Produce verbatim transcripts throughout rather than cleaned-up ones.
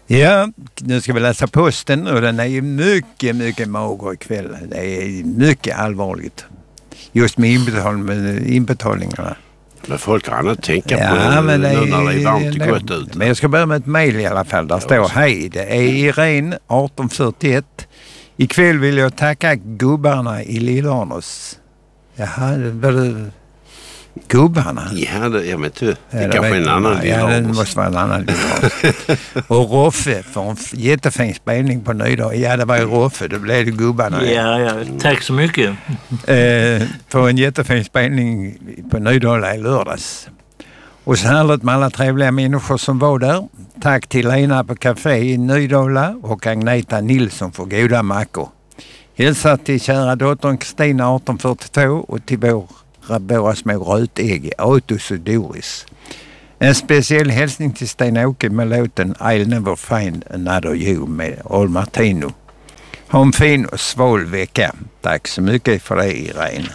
Ja, nu ska vi läsa posten och den är ju mycket, mycket mager ikväll. Det är mycket allvarligt. Just med, inbetal med inbetalningarna. Men folk har annat att tänka ja, på men det nu när det är varmt och det, gott ute. Men jag ska börja med ett mejl i alla fall. Där ja, står hej, det är Irene arton fyrtioett. Ikväll vill jag tacka gubbarna i Lillarnås. Jaha, det var det... Gubbarna? Ja, det, jag vet inte. Det är ja, kanske en annan Lillarnås. Ja, det måste vara en annan Lillarnås. Och Roffe för en jättefin spelning på Nydal. Ja, det var ju Roffe. Då blev det gubbarna. Ja, ja. Tack så mycket. Eh, för en jättefin spelning på Nydal i lördags. Och så härligt med alla trevliga människor som var där. Tack till Lena på Café i Nydala och Agneta Nilsson för goda mackor. Hälsa till kära dottern Kristina arton fyrtiotvå och till vår våra små rötägg, Atos och Doris. En speciell hälsning till Sten-Åke med låten I'll never find another you med Al Martino. Ha en fin och sval vecka. Tack så mycket för det, Irene.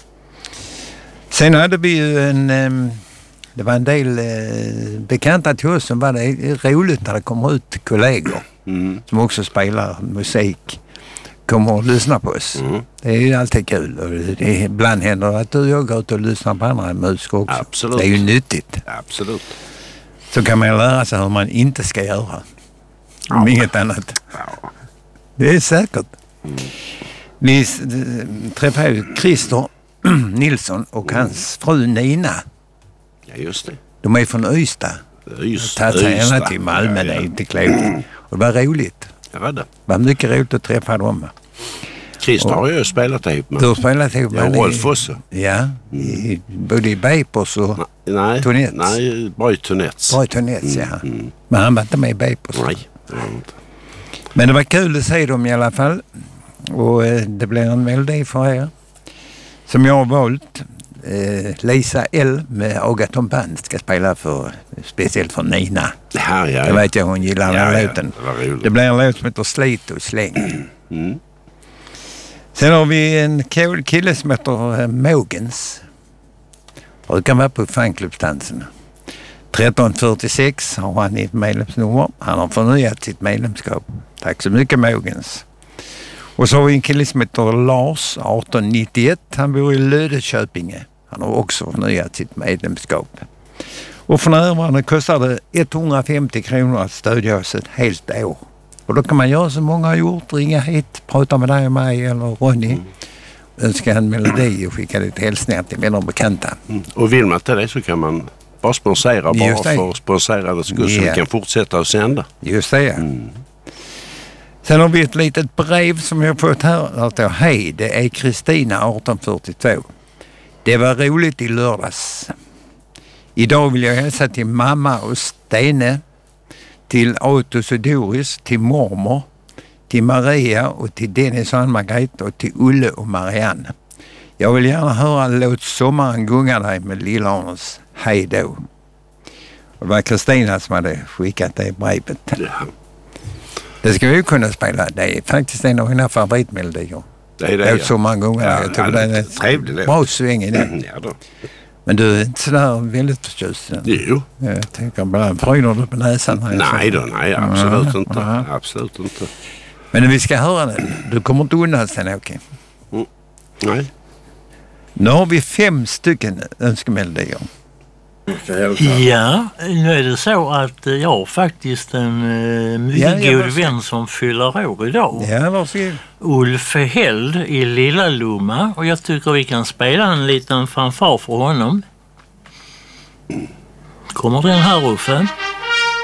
Sen hade vi ju en... Um, det var en del uh, bekanta till oss som var det roligt när det kommer ut kollegor mm. som också spelar musik. Kommer och lyssna på oss. Mm. Det är ju alltid kul. Och det är, ibland händer att du och jag går ut och lyssnar på andra musiker också. Absolut. Det är ju nyttigt. Absolut. Så kan man ju lära sig hur man inte ska göra. Ja. Om inget annat. Ja. Det är säkert. Mm. Vi träffade ju Christer Nilsson och mm. hans fru Nina. Ja, just det. De är från Ystad. Ystad. Och tagit sig ända till Malmö. Ja, ja. Det är inte klokt. Och det var roligt. Ja, var det. Det var mycket roligt att träffa dem. Christer har ju spelat ihop med. Du har spelat ihop med. Ja, Rolf också. Ja, mm. i, både i Bejpers och nej, Tonets. Nej, bara i Tonets. Bara i Tonets, mm. ja. Mm. Men han var inte med i Bejpers. Nej, det var inte. Men det var kul att se dem i alla fall. Och eh, det blir en melodi för er. Som jag har valt. Eh, Lisa L med Agaton Band ska spela för, speciellt för Nina. Ja, ja, det vet jag, hon gillar ja, den ja, låten. Det, det blir en låt som heter Slit och släng. Mm. Sen har vi en kille som heter Mogens. Brukar vara på fanklubbstansen. tretton fyrtiosex har han ett medlemsnummer. Han har förnyat sitt medlemskap. Tack så mycket, Mogens. Och så har vi en kille som heter Lars arton nittioett. Han bor i Löddeköpinge. Han har också förnyat sitt medlemskap. Och för närvarande kostar det etthundrafemtio kronor att stödja oss ett helt år. Och då kan man göra som många har gjort. Ringa hit, prata med dig och mig eller Ronny. Mm. Önska en melodi och skicka lite hälsningar till vänner och bekanta. Mm. Och vill man inte det så kan man bara sponsra. Bara för sponsrade skull så vi kan fortsätta att sända. Just det, ja. Mm. Sen har vi ett litet brev som jag fått här. Där hej, det är Kristina arton fyrtiotvå. Det var roligt i lördags. Idag vill jag hälsa till mamma och Stene, till Atos och Doris, till mormor, till Maria och till Dennis och Ann-Margret och till Ulle och Marianne. Jag vill gärna höra Låt sommaren gunga dig med Lillarnås. Hej då. Och det var Kristina som hade skickat det brevet. Ja. Det ska vi ju kunna spela. Det är faktiskt en av mina favoritmelodier. Det är det, Låt sommaren gunga dig. Ja, jag tycker det det är trevligt. Bra sväng i den. Mm, ja då. Men du är inte sådär väldigt förtjust i den. Jo. Jag tänker bara, fryner du på näsan? Här nej då, nej, absolut mm, inte. Mm. Absolut inte. Men vi ska höra den. Du kommer inte undan sen, okej? Mm. Nej. Nu har vi fem stycken önskemelodier. Ja, nu är det så att jag har faktiskt en uh, mycket ja, god vän som fyller år idag. Ja, varsågod. Ulf Held i Lilla Lomma, och jag tycker vi kan spela en liten fanfar för honom. Kommer den här, Uffe?